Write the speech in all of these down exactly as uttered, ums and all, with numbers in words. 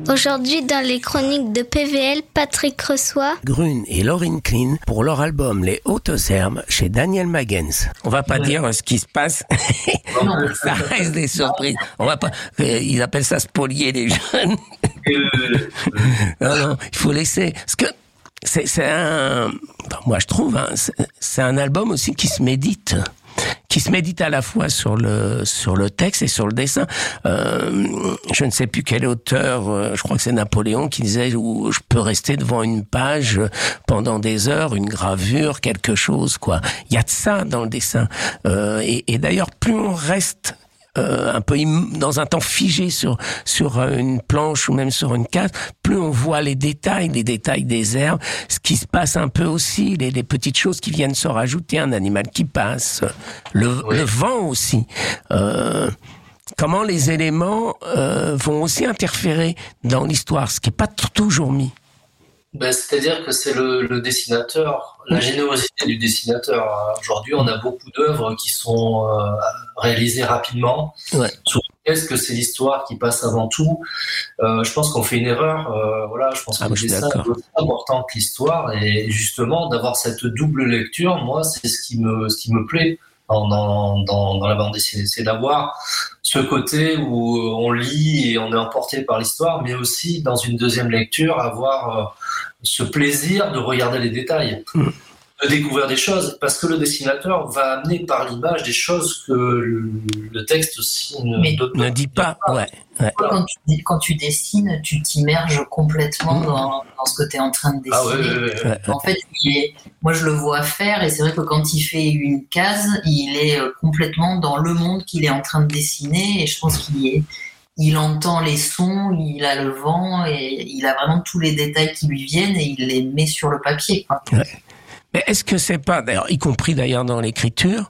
Aujourd'hui, dans les chroniques de P V L, Patrick reçoit Grune et Lauryn Klein pour leur album Les Hautes Herbes chez Daniel Magens. On va pas ouais. dire ce qui se passe. Ça reste des surprises. On va pas. Euh, ils appellent ça spolier les jeunes. non, non, il faut laisser. Parce que c'est, c'est un. Moi, je trouve, hein, c'est, c'est un album aussi qui se médite. qui se médite à la fois sur le sur le texte et sur le dessin. Euh, je ne sais plus quel auteur, euh, je crois que c'est Napoléon qui disait où je peux rester devant une page pendant des heures, une gravure, quelque chose quoi. Il y a de ça dans le dessin. Euh, et, et d'ailleurs, plus on reste Euh, un peu im- dans un temps figé sur sur euh, une planche ou même sur une case, plus on voit les détails, les détails des herbes, ce qui se passe un peu aussi, les, les petites choses qui viennent se rajouter, un animal qui passe, le, oui. le vent aussi. Euh, comment les éléments euh, vont aussi interférer dans l'histoire, ce qui est pas t- toujours mis. Ben, c'est-à-dire que c'est le, le dessinateur, la générosité du dessinateur. Aujourd'hui, on a beaucoup d'œuvres qui sont euh, réalisées rapidement. Ouais. Est-ce que c'est l'histoire qui passe avant tout ? euh, Je pense qu'on fait une erreur. Euh, voilà, je pense ah, que le dessin est aussi important que l'histoire. Et justement, d'avoir cette double lecture, moi, c'est ce qui me, ce qui me plaît dans, dans, dans, dans la bande dessinée. C'est d'avoir ce côté où on lit et on est emporté par l'histoire, mais aussi, dans une deuxième lecture, avoir euh, ce plaisir de regarder les détails, mmh. de découvrir des choses, parce que le dessinateur va amener par l'image des choses que le, le texte aussi ne, mais de, ne dit pas. pas. Ouais. Ouais. Quand, tu, quand tu dessines, tu t'immerges complètement mmh. dans, dans ce que tu es en train de dessiner. Ah ouais, ouais, ouais. En fait, il est, moi je le vois faire, et c'est vrai que quand il fait une case, il est complètement dans le monde qu'il est en train de dessiner, et je pense qu'il est... Il entend les sons, il a le vent, et il a vraiment tous les détails qui lui viennent et il les met sur le papier, quoi. Ouais. Mais est-ce que c'est pas, d'ailleurs, y compris d'ailleurs dans l'écriture,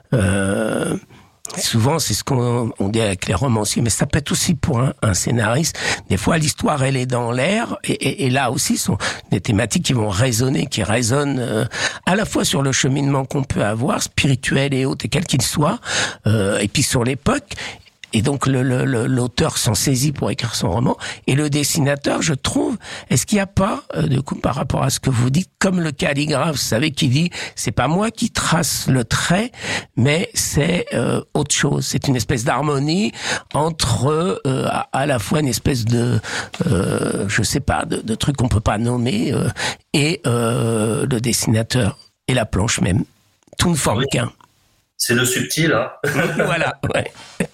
euh, souvent c'est ce qu'on on dit avec les romanciers, mais ça peut être aussi pour un, un scénariste. Des fois, l'histoire elle est dans l'air, et, et, et là aussi sont des thématiques qui vont résonner, qui résonnent euh, à la fois sur le cheminement qu'on peut avoir, spirituel et autres, et quel qu'il soit, euh, et puis sur l'époque. Et donc le, le, le, l'auteur s'en saisit pour écrire son roman, et le dessinateur, je trouve, est-ce qu'il n'y a pas, euh, du coup, par rapport à ce que vous dites, comme le calligraphe, vous savez, qui dit, c'est pas moi qui trace le trait, mais c'est euh, autre chose. C'est une espèce d'harmonie entre euh, à, à la fois une espèce de, euh, je sais pas, de, de truc qu'on peut pas nommer, euh, et euh, le dessinateur et la planche même. Tout ne forme oui. qu'un. C'est le subtil, hein. Voilà, ouais.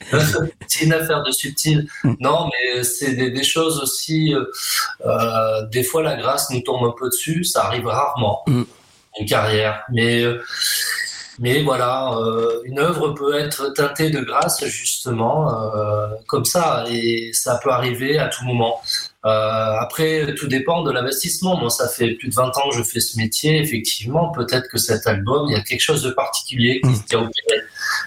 C'est une affaire de subtil. Mm. Non, mais c'est des, des choses aussi. Euh, euh, des fois, la grâce nous tombe un peu dessus. Ça arrive rarement. Mm. Une carrière, mais euh, mais voilà, euh, une œuvre peut être teintée de grâce justement euh, comme ça, et ça peut arriver à tout moment. Euh, après, tout dépend de l'investissement. Moi, ça fait plus de vingt ans que je fais ce métier. Effectivement, peut-être que cet album, il y a quelque chose de particulier qui s'est opéré.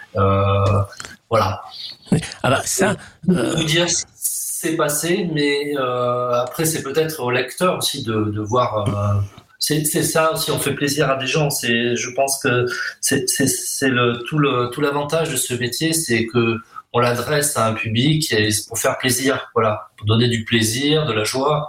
Euh, voilà. Ah bah ça. Je peux vous dire ce qui s'est passé, mais euh, après, c'est peut-être au lecteur aussi de, de voir. Euh, c'est, c'est ça aussi, on fait plaisir à des gens. C'est, je pense que c'est, c'est, c'est le tout le tout l'avantage de ce métier, c'est que on l'adresse à un public et c'est pour faire plaisir, voilà, pour donner du plaisir, de la joie,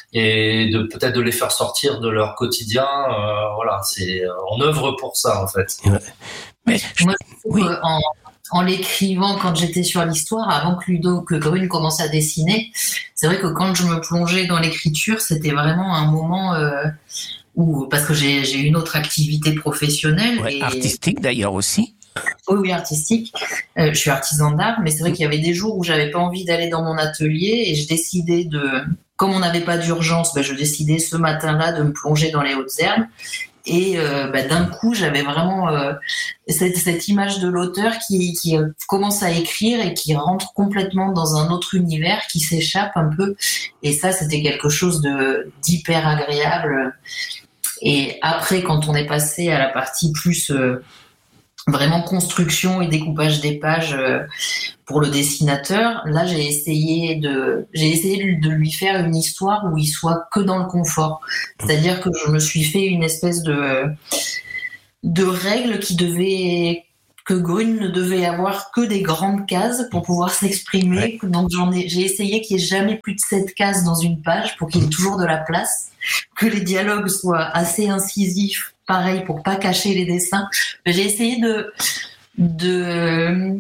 et de peut-être de les faire sortir de leur quotidien. Euh, voilà, c'est on œuvre pour ça en fait. Ouais. Mais moi, oui. en, en l'écrivant quand j'étais sur l'histoire, avant que Ludo, que Grune commence à dessiner, c'est vrai que quand je me plongeais dans l'écriture, c'était vraiment un moment euh, où, parce que j'ai, j'ai une autre activité professionnelle, ouais, et artistique d'ailleurs aussi. Oui, oui, artistique. Euh, je suis artisan d'art, mais c'est vrai qu'il y avait des jours où j'avais pas envie d'aller dans mon atelier, et je décidais de, comme on n'avait pas d'urgence, ben je décidais ce matin-là de me plonger dans les hautes herbes. Et euh, ben d'un coup, j'avais vraiment euh, cette, cette image de l'auteur qui, qui commence à écrire et qui rentre complètement dans un autre univers, qui s'échappe un peu. Et ça, c'était quelque chose de d'hyper agréable. Et après, quand on est passé à la partie plus euh, vraiment construction et découpage des pages euh, pour le dessinateur, là j'ai essayé de j'ai essayé de lui faire une histoire où il soit que dans le confort. C'est-à-dire que je me suis fait une espèce de de règle qui devait que Grune ne devait avoir que des grandes cases pour pouvoir s'exprimer. Ouais. Donc j'en ai, j'ai essayé qu'il n'y ait jamais plus de sept cases dans une page pour qu'il y ait toujours de la place, que les dialogues soient assez incisifs, pareil pour pas cacher les dessins. J'ai essayé de de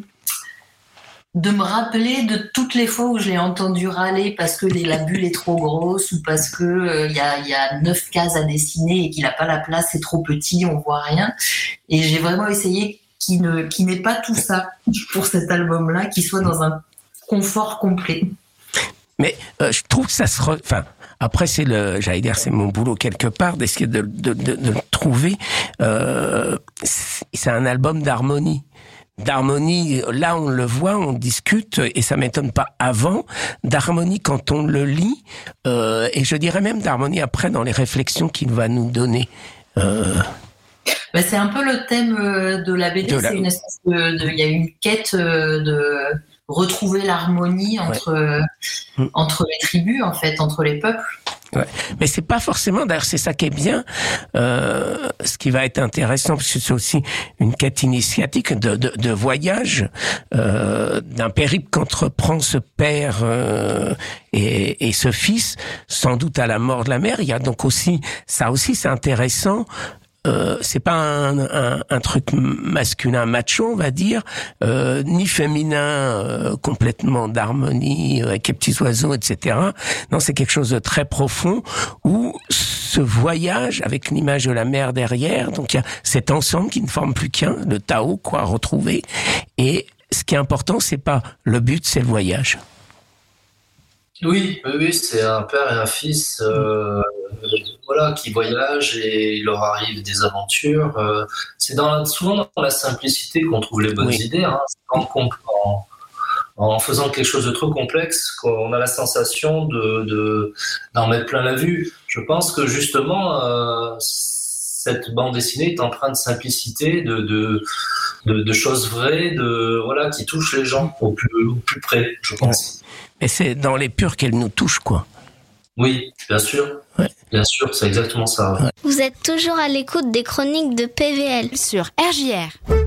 de me rappeler de toutes les fois où je l'ai entendu râler parce que la bulle est trop grosse ou parce que il euh, y a il y a neuf cases à dessiner et qu'il a pas la place, c'est trop petit, on voit rien. Et j'ai vraiment essayé qu'il ne qu'il n'ait pas tout ça pour cet album-là, qu'il soit dans un confort complet. Mais euh, je trouve que ça se re... enfin après c'est le j'allais dire c'est mon boulot quelque part d'essayer de de de, de le trouver. Euh, c'est un album d'harmonie. D'harmonie, là on le voit, on discute, et ça m'étonne pas avant, d'harmonie quand on le lit, euh, et je dirais même d'harmonie après dans les réflexions qu'il va nous donner. Euh... Ben, c'est un peu le thème de la B D, de la... c'est une espèce de, de, il y a une quête de retrouver l'harmonie entre, ouais. entre les tribus, en fait, entre les peuples. Ouais. Mais c'est pas forcément, d'ailleurs c'est ça qui est bien, euh, ce qui va être intéressant, parce que c'est aussi une quête initiatique de, de, de voyage, euh, d'un périple qu'entreprend ce père euh, et, et ce fils, sans doute à la mort de la mère. Il y a donc aussi, ça aussi c'est intéressant. Euh, c'est pas un, un, un truc masculin macho, on va dire, euh, ni féminin euh, complètement d'harmonie euh, avec les petits oiseaux, et cetera. Non, c'est quelque chose de très profond où ce voyage avec l'image de la mer derrière, donc il y a cet ensemble qui ne forme plus qu'un, le Tao, quoi, retrouvé. Et ce qui est important, c'est pas le but, c'est le voyage. Oui, oui, oui, c'est un père et un fils, euh, voilà, qui voyagent et il leur arrive des aventures. Euh, c'est dans la, souvent dans la simplicité qu'on trouve les bonnes oui. idées. Hein. C'est en, en, en faisant quelque chose de trop complexe qu'on a la sensation de, de d'en mettre plein la vue. Je pense que justement, euh, cette bande dessinée est empreinte de simplicité, de, de, de, de choses vraies, de voilà, qui touchent les gens au plus, au plus près, je pense. Ouais. Et c'est dans les purs qu'elle nous touche, quoi. Oui, bien sûr. Ouais. Bien sûr, c'est exactement ça. Ouais. Vous êtes toujours à l'écoute des chroniques de P V L sur R J R.